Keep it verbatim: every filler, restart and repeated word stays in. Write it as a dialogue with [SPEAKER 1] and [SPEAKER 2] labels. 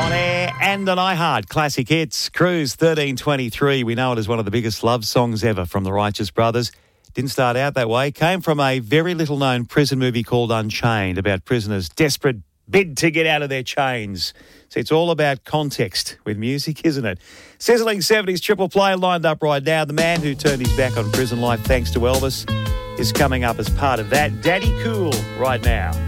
[SPEAKER 1] On air and on iHeart. Classic hits. Cruise thirteen twenty-three. We know it as one of the biggest love songs ever from the Righteous Brothers. Didn't start out that way. Came from a very little known prison movie called Unchained, about prisoners' desperate bid to get out of their chains. So it's all about context with music, isn't it? Sizzling seventies triple play lined up right now. The man who turned his back on prison life thanks to Elvis is coming up as part of that. Daddy Cool right now.